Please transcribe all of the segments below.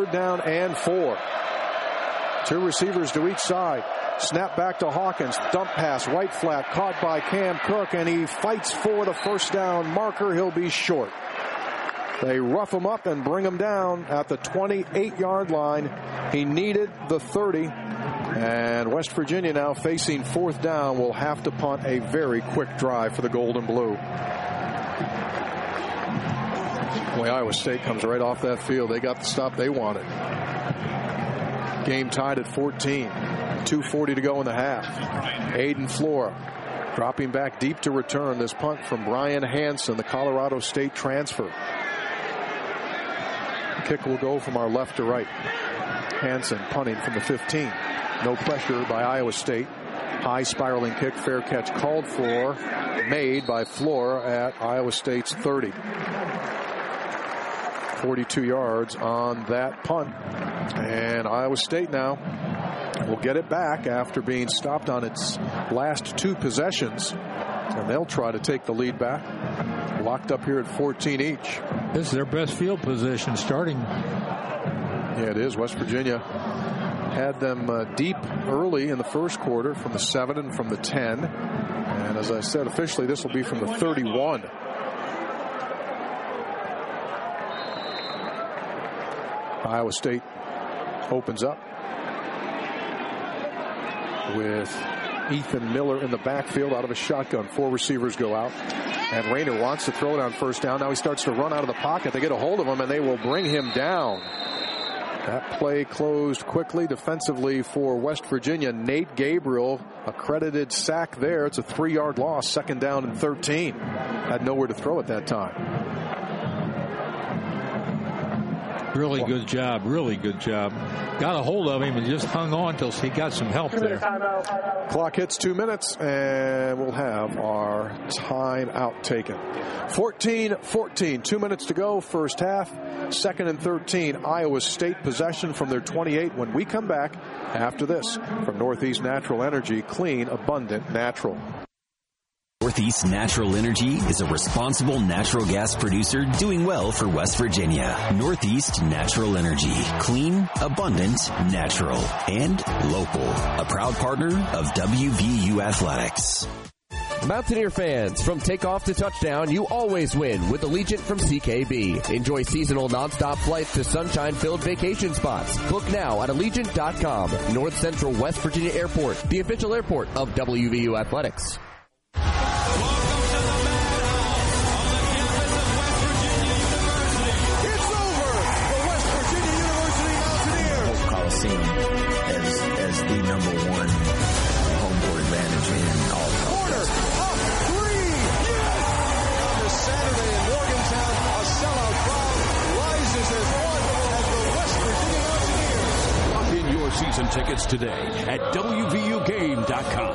third down and 4. 2 receivers to each side. Snap back to Hawkins. Dump pass, right flat, caught by Cam Cook, and he fights for the first down marker. He'll be short. They rough him up and bring him down at the 28-yard line. He needed the 30. And West Virginia now facing fourth down will have to punt a very quick drive for the Gold and Blue. Boy, Iowa State comes right off that field. They got the stop they wanted. Game tied at 14. 2:40 to go in the half. Aiden Flora dropping back deep to return this punt from Brian Hansen, the Colorado State transfer. Kick will go from our left to right. Hansen punting from the 15. No pressure by Iowa State. High spiraling kick, fair catch called for, made by Flora at Iowa State's 30. 42 yards on that punt. And Iowa State now will get it back after being stopped on its last 2 possessions. And they'll try to take the lead back. Locked up here at 14 each. This is their best field position starting. Yeah, it is. West Virginia had them deep early in the first quarter from the 7 and from the 10. And as I said, officially this will be from the 31. Iowa State opens up with Ethan Miller in the backfield out of a shotgun. 4 receivers go out. And Rayner wants to throw it on first down. Now he starts to run out of the pocket. They get a hold of him, and they will bring him down. That play closed quickly defensively for West Virginia. Nate Gabriel, a credited sack there. It's a 3-yard loss, 2nd down and 13. Had nowhere to throw at that time. Really good job. Really good job. Got a hold of him and just hung on until he got some help there. Clock hits 2 minutes, and we'll have our timeout taken. 14-14. 2 minutes to go. First half. 2nd and 13. Iowa State possession from their 28 when we come back after this from Northeast Natural Energy. Clean, abundant, natural. Northeast Natural Energy is a responsible natural gas producer doing well for West Virginia. Northeast Natural Energy. Clean, abundant, natural, and local. A proud partner of WVU Athletics. Mountaineer fans, from takeoff to touchdown, you always win with Allegiant from CKB. Enjoy seasonal nonstop flights to sunshine-filled vacation spots. Book now at Allegiant.com. North Central West Virginia Airport, the official airport of WVU Athletics. As the number one home court advantage in all Porter, up 3, yes! This Saturday in Morgantown, a sellout crowd rises as one as the West Virginia Mountaineers. Lock in your season tickets today at WVUGame.com.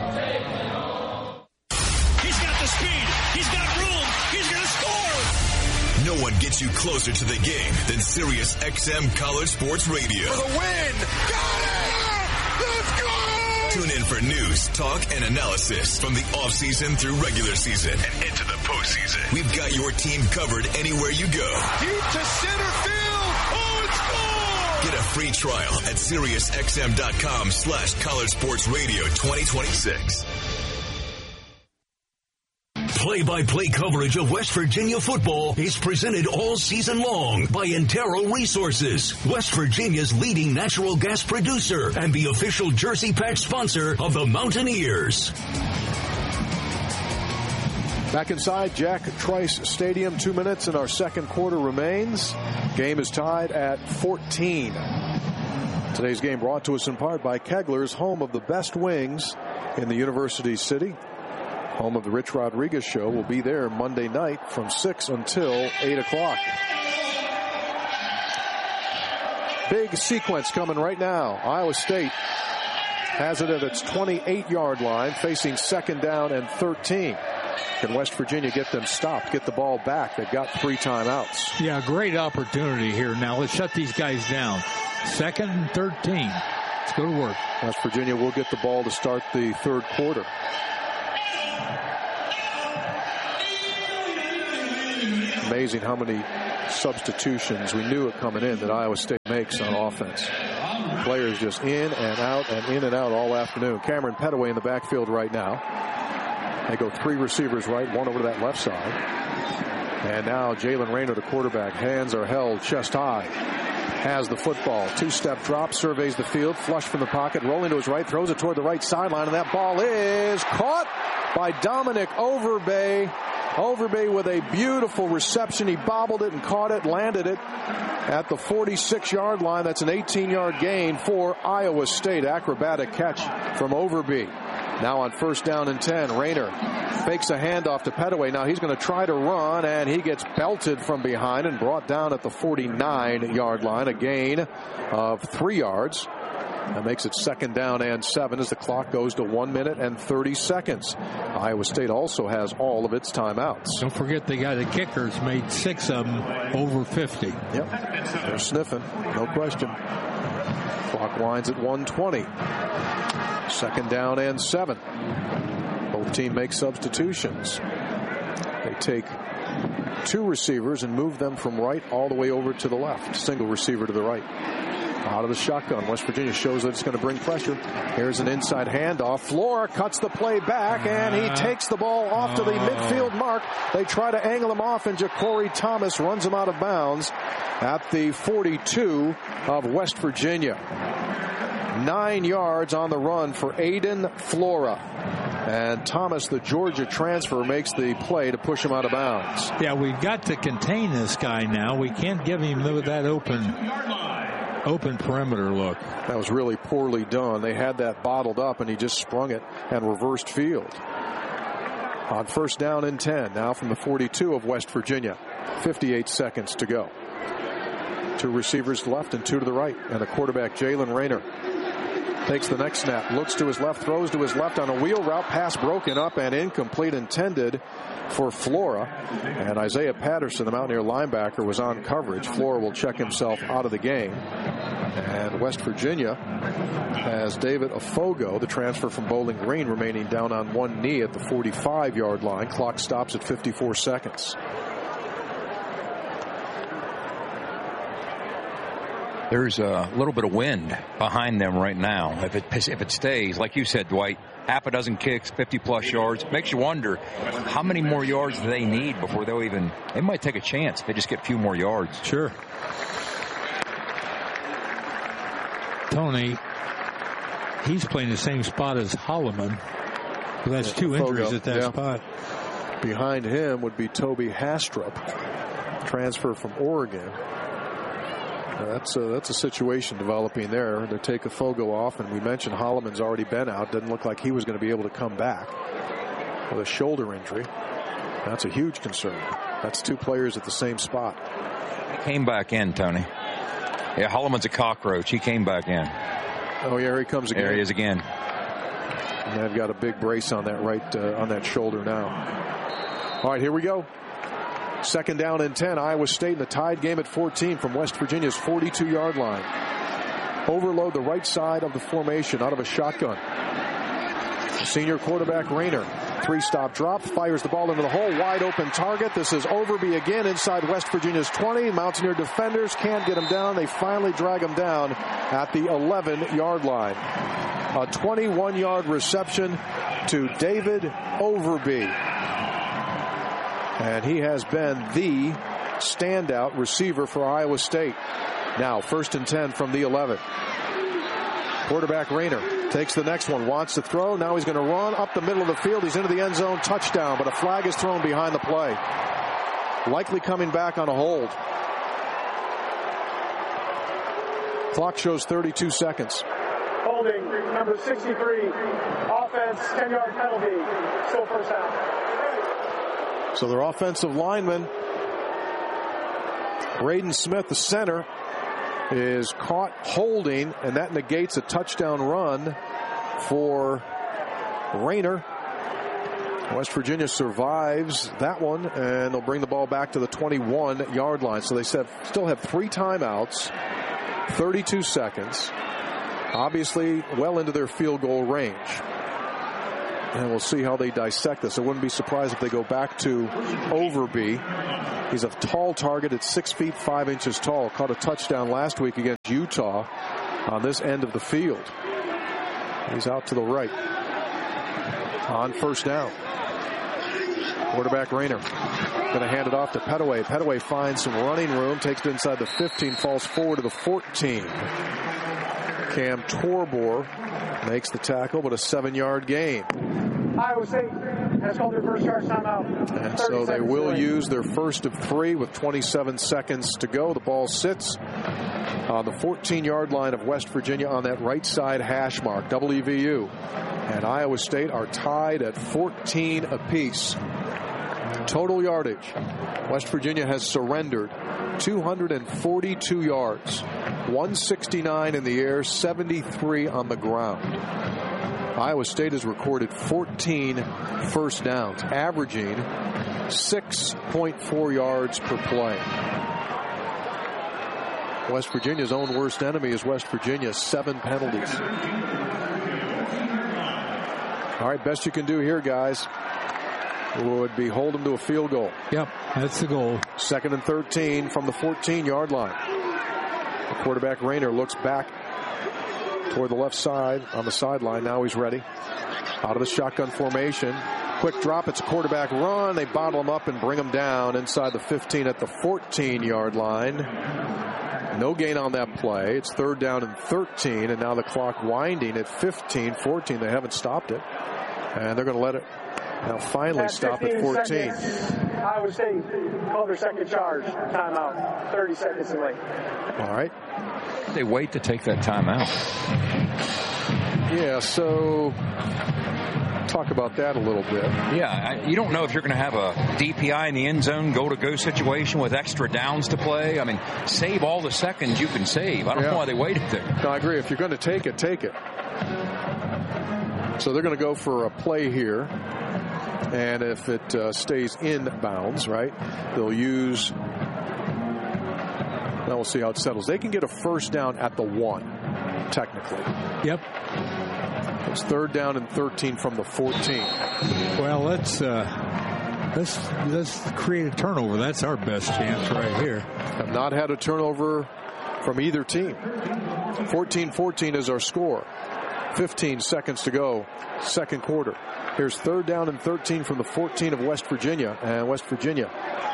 He's got the speed. He's got room. He's going to score. No one gets you closer to the game than Sirius XM College Sports Radio. For the win! Got it! Let's go! Tune in for news, talk, and analysis from the offseason through regular season and into the postseason. We've got your team covered anywhere you go. Deep to center field! Oh, it's gone! Get a free trial at SiriusXM.com/College Sports Radio 2026. Play-by-play coverage of West Virginia football is presented all season long by Antero Resources, West Virginia's leading natural gas producer and the official jersey patch sponsor of the Mountaineers. Back inside Jack Trice Stadium, 2 minutes in our second quarter remains. Game is tied at 14. Today's game brought to us in part by Kegler's, home of the best wings in the University City. Home of the Rich Rodriguez Show. Will be there Monday night from 6 until 8 o'clock. Big sequence coming right now. Iowa State has it at its 28-yard line, facing 2nd down and 13. Can West Virginia get them stopped, get the ball back? They've got 3 timeouts. Yeah, great opportunity here. Now let's shut these guys down. 2nd and 13. Let's go to work. West Virginia will get the ball to start the third quarter. Amazing how many substitutions we knew it coming in that Iowa State makes on offense. Players just in and out and in and out all afternoon. Cameron Petaway in the backfield right now. They go 3 receivers right, 1 over to that left side. And now Jalen Rayner, the quarterback. Hands are held chest high. Has the football. 2-step drop, surveys the field, flush from the pocket, rolling to his right, throws it toward the right sideline, and that ball is caught by Dominic Overbay. Overbay with a beautiful reception. He bobbled it and caught it, landed it at the 46-yard line. That's an 18-yard gain for Iowa State. Acrobatic catch from Overbay. Now on 1st down and 10, Rayner fakes a handoff to Petaway. Now he's going to try to run, and he gets belted from behind and brought down at the 49-yard line. A gain of 3 yards. That makes it 2nd down and 7 as the clock goes to 1 minute and 30 seconds. Iowa State also has all of its timeouts. Don't forget the kickers made 6 of them over 50. Yep, they're sniffing, no question. Clock winds at 1:20. 2nd down and 7. Both teams make substitutions. They take 2 receivers and move them from right all the way over to the left. Single receiver to the right. Out of the shotgun, West Virginia shows that it's going to bring pressure. Here's an inside handoff. Flora cuts the play back, and he takes the ball off to the midfield mark. They try to angle him off, and Ja'Cory Thomas runs him out of bounds at the 42 of West Virginia. 9 yards on the run for Aiden Flora. And Thomas, the Georgia transfer, makes the play to push him out of bounds. Yeah, we've got to contain this guy now. We can't give him that open perimeter look. That was really poorly done. They had that bottled up, and he just sprung it and reversed field. On 1st down and 10, now from the 42 of West Virginia. 58 seconds to go. 2 receivers left and 2 to the right. And the quarterback, Jalen Rayner, takes the next snap, looks to his left, throws to his left on a wheel route, pass broken up and incomplete, intended for Flora. And Isaiah Patterson, the Mountaineer linebacker, was on coverage. Flora will check himself out of the game. And West Virginia has David Afogo, the transfer from Bowling Green, remaining down on one knee at the 45-yard line. Clock stops at 54 seconds. There's a little bit of wind behind them right now. If it stays, like you said, Dwight, half a dozen kicks, 50-plus yards, makes you wonder how many more yards do they need before they might take a chance if they just get a few more yards. Sure. Tony, he's playing the same spot as Holloman. Well, that's 2 injuries at that spot. Behind him would be Toby Hastrup, transfer from Oregon. That's a situation developing there. They take Afogo off, and we mentioned Holloman's already been out. Doesn't look like he was going to be able to come back with a shoulder injury. That's a huge concern. That's 2 players at the same spot. He came back in, Tony. Yeah, Holloman's a cockroach. He came back in. Oh, yeah, here he comes again. There he is again. And they've got a big brace on that on that shoulder now. All right, here we go. 2nd down and 10. Iowa State in the tied game at 14 from West Virginia's 42-yard line. Overload the right side of the formation out of a shotgun. Senior quarterback Rayner. 3-stop drop, fires the ball into the hole. Wide open target. This is Overby again inside West Virginia's 20. Mountaineer defenders can't get him down. They finally drag him down at the 11-yard line. A 21-yard reception to David Overby. And he has been the standout receiver for Iowa State. Now 1st and 10 from the 11. Quarterback Rayner takes the next one, wants to throw. Now he's going to run up the middle of the field. He's into the end zone, touchdown, but a flag is thrown behind the play. Likely coming back on a hold. Clock shows 32 seconds. Holding, number 63, offense, 10-yard penalty, still 1st down. So their offensive lineman, Braden Smith, the center, is caught holding, and that negates a touchdown run for Rayner. West Virginia survives that one, and they'll bring the ball back to the 21-yard line. So they still have 3 timeouts, 32 seconds, obviously well into their field goal range. And we'll see how they dissect this. I wouldn't be surprised if they go back to Overby. He's a tall target at 6 feet 5 inches tall. Caught a touchdown last week against Utah on this end of the field. He's out to the right on first down. Quarterback Rayner going to hand it off to Pettaway. Pettaway finds some running room, takes it inside the 15, falls forward to the 14. Cam Torbor makes the tackle, but a 7-yard gain. Iowa State has called their first charge timeout. And so they will use their first of 3 with 27 seconds to go. The ball sits on the 14-yard line of West Virginia on that right side hash mark. WVU and Iowa State are tied at 14 apiece. Total yardage. West Virginia has surrendered 242 yards, 169 in the air, 73 on the ground. Iowa State has recorded 14 first downs, averaging 6.4 yards per play. West Virginia's own worst enemy is West Virginia, 7 penalties. All right, best you can do here, guys, would be hold them to a field goal. Yep, that's the goal. 2nd and 13 from the 14-yard line. The quarterback Rayner looks back toward the left side on the sideline. Now he's ready. Out of the shotgun formation. Quick drop. It's a quarterback run. They bottle him up and bring him down inside the 15 at the 14-yard line. No gain on that play. It's 3rd down and 13, and now the clock winding at 15-14. They haven't stopped it, and they're going to let it now finally stop at 14. Seconds, Iowa State called their second charge timeout. 30 seconds away. All right. They wait to take that timeout. Yeah, so talk about that a little bit. Yeah, you don't know if you're going to have a DPI in the end zone, go-to-go situation with extra downs to play. I mean, save all the seconds you can save. I don't know why they waited there. No, I agree. If you're going to take it, take it. So they're going to go for a play here. And if it stays in bounds, right, they'll use. Now we'll see how it settles. They can get a first down at the 1, technically. Yep. It's 3rd down and 13 from the 14. Well, let's create a turnover. That's our best chance right here. Have not had a turnover from either team. 14-14 is our score. 15 seconds to go, 2nd quarter. Here's 3rd down and 13 from the 14 of West Virginia. And West Virginia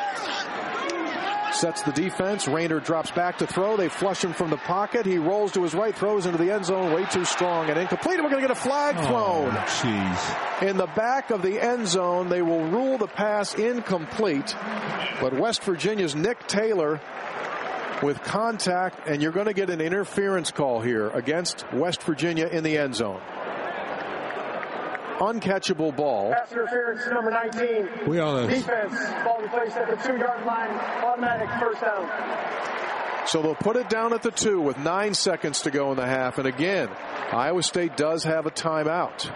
sets the defense. Rayner drops back to throw. They flush him from the pocket. He rolls to his right, throws into the end zone. Way too strong and incomplete. And we're going to get a flag thrown. Jeez. In the back of the end zone, they will rule the pass incomplete. But West Virginia's Nick Taylor with contact, and you're going to get an interference call here against West Virginia in the end zone. Uncatchable ball. Pass interference number 19. Defense. Ball placed at the 2-yard line. Automatic first down. So they'll put it down at the 2 with 9 seconds to go in the half. And again, Iowa State does have a timeout.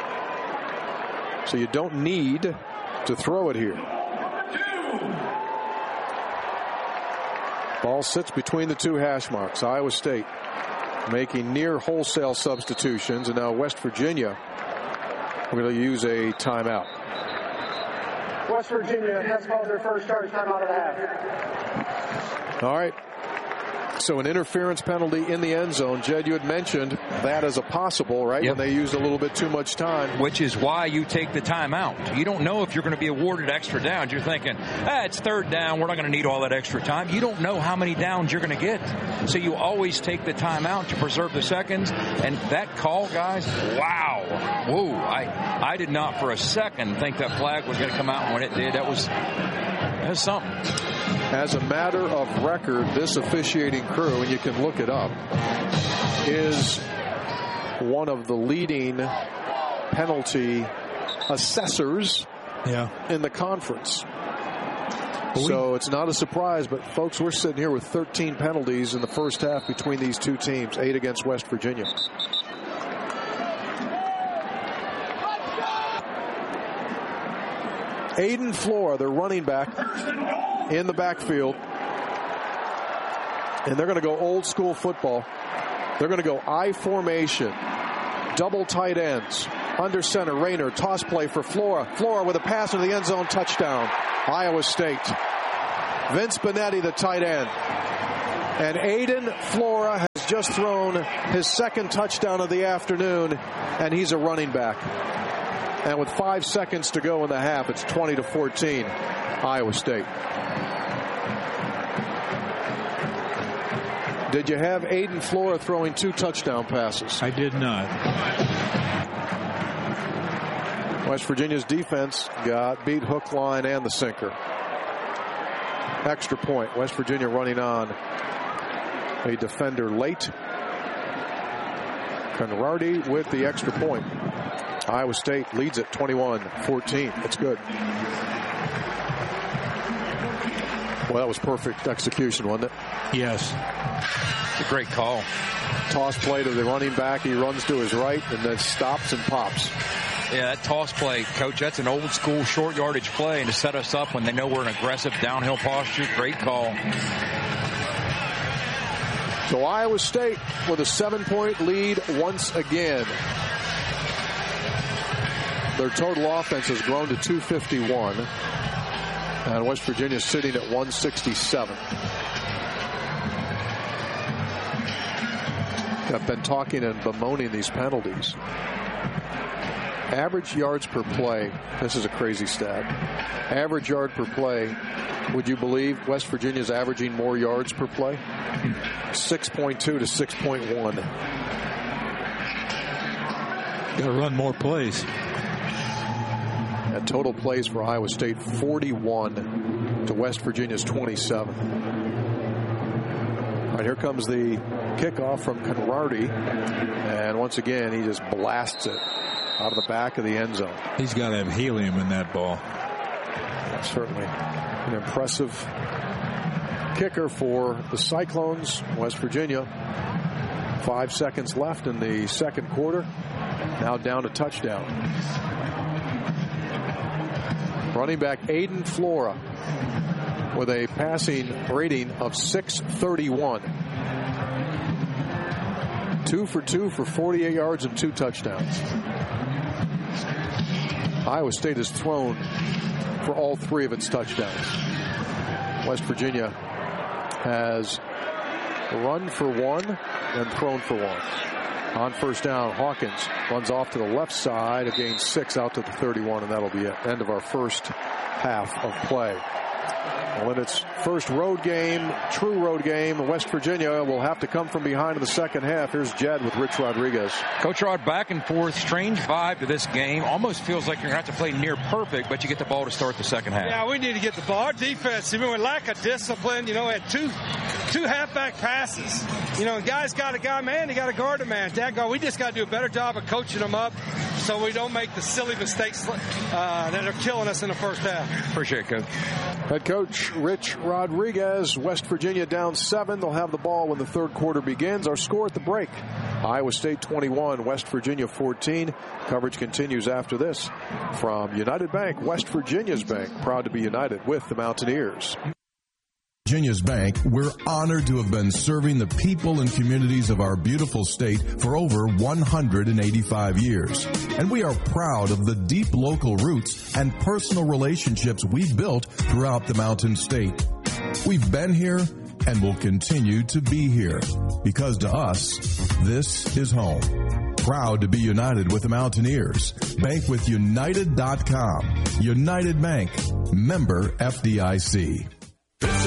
So you don't need to throw it here. Ball sits between the 2 hash marks. Iowa State making near wholesale substitutions. And now West Virginia, we're going to use a timeout. West Virginia has called their first charge timeout of the half. All right. So an interference penalty in the end zone. Jed, you had mentioned that as a possible, right? Yep. When they used a little bit too much time. Which is why you take the timeout. You don't know if you're going to be awarded extra downs. You're thinking, it's 3rd down. We're not going to need all that extra time. You don't know how many downs you're going to get. So you always take the timeout to preserve the seconds. And that call, guys, wow. Whoa. I did not for a second think that flag was going to come out when it did. That was something. As a matter of record, this officiating crew, and you can look it up, is one of the leading penalty assessors in the conference. So it's not a surprise, but folks, we're sitting here with 13 penalties in the first half between these 2 teams, 8 against West Virginia. Aiden Flora, their running back, in the backfield. And they're going to go old school football. They're going to go I formation, double tight ends. Under center, Rayner, toss play for Flora. Flora with a pass into the end zone, touchdown. Iowa State. Vince Benetti, the tight end. And Aiden Flora has just thrown his second touchdown of the afternoon, and he's a running back. And with 5 seconds to go in the half, it's 20-14, Iowa State. Did you have Aiden Flora throwing 2 touchdown passes? I did not. West Virginia's defense got beat hook, line, and the sinker. Extra point. West Virginia running on a defender late. Conradi with the extra point. Iowa State leads it 21-14. It's good. Well, that was perfect execution, wasn't it? Yes. It's a great call. Toss play to the running back. He runs to his right and then stops and pops. Yeah, that toss play, Coach, that's an old school short yardage play, and to set us up when they know we're in aggressive downhill posture, great call. So Iowa State with a 7-point lead once again. Their total offense has grown to 251. And West Virginia sitting at 167. I've been talking and bemoaning these penalties. Average yards per play. This is a crazy stat. Average yard per play. Would you believe West Virginia's averaging more yards per play? 6.2 to 6.1. Got to run more plays. And total plays for Iowa State 41 to West Virginia's 27. All right, here comes the kickoff from Conradi, and once again he just blasts it out of the back of the end zone. He's got to have helium in that ball. Certainly an impressive kicker for the Cyclones. West Virginia, 5 seconds left in the second quarter. Now down to touchdown. Running back Aiden Flora with a passing rating of 631. 2 for 2 for 48 yards and 2 touchdowns. Iowa State has thrown for all 3 of its touchdowns. West Virginia has run for 1 and thrown for 1. On first down, Hawkins runs off to the left side, gains 6 out to the 31, and that'll be it. End of our first half of play. Well, in its first road game, true road game, West Virginia will have to come from behind in the second half. Here's Jed with Rich Rodriguez. Coach Rod, back and forth, strange vibe to this game. Almost feels like you're going to have to play near perfect, but you get the ball to start the second half. Yeah, we need to get the ball. Our defense, with lack of discipline, had two halfback passes. Guys got a guy, man, they got to guard a man. We just got to do a better job of coaching them up so we don't make the silly mistakes that are killing us in the first half. Appreciate it, Coach. Head coach Rich Rodriguez. West Virginia down 7. They'll have the ball when the third quarter begins. Our score at the break: Iowa State 21, West Virginia 14. Coverage continues after this from United Bank, West Virginia's bank, proud to be united with the Mountaineers. Virginia's Bank, we're honored to have been serving the people and communities of our beautiful state for over 185 years. And we are proud of the deep local roots and personal relationships we've built throughout the Mountain State. We've been here and will continue to be here because to us, this is home. Proud to be united with the Mountaineers. Bank with United.com. United Bank. Member FDIC.